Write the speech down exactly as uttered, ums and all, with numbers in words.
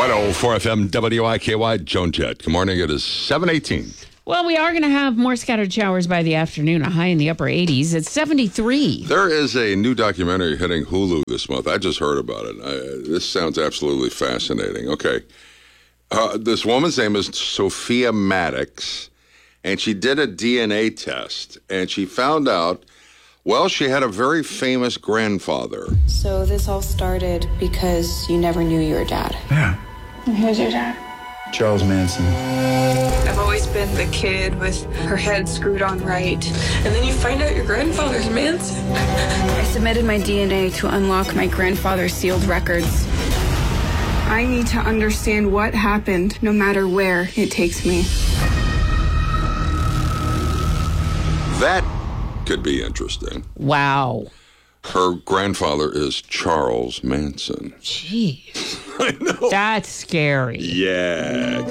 one oh four F M W I K Y, Joan Jett. Good morning. It is seven eighteen. Well, we are going to have more scattered showers by the afternoon, a high in the upper eighties. It's seventy-three. There is a new documentary hitting Hulu this month. I just heard about it. I, this sounds absolutely fascinating. Okay. Uh, this woman's name is Sophia Maddox, and she did a D N A test, and she found out, well, she had a very famous grandfather. So this all started because you never knew your dad. Yeah. And who's your dad? Charles Manson. I've always been the kid with her head screwed on right. And then you find out your grandfather's Manson. I submitted my D N A to unlock my grandfather's sealed records. I need to understand what happened, no matter where it takes me. That could be interesting. Wow. Her grandfather is Charles Manson. Jeez. I know. That's scary. Yeah.